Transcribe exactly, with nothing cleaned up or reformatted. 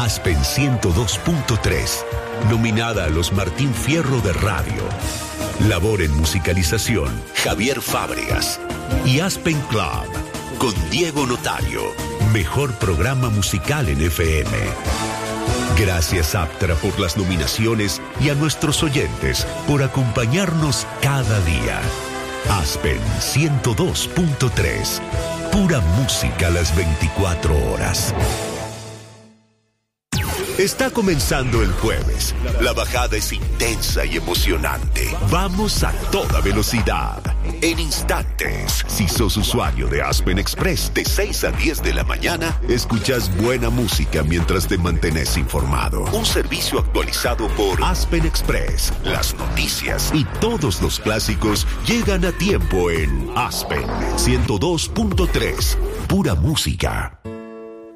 Aspen ciento dos punto tres, nominada a los Martín Fierro de Radio. Labor en musicalización, Javier Fábregas. Y Aspen Club, con Diego Notario, mejor programa musical en F M. Gracias, Aptra, por las nominaciones y a nuestros oyentes por acompañarnos cada día. Aspen ciento dos punto tres, pura música a las veinticuatro horas. Está comenzando el jueves. La bajada es intensa y emocionante. Vamos a toda velocidad. En instantes, si sos usuario de Aspen Express de seis a diez de la mañana, escuchas buena música mientras te mantenés informado. Un servicio actualizado por Aspen Express. Las noticias y todos los clásicos llegan a tiempo en Aspen ciento dos punto tres. Pura música.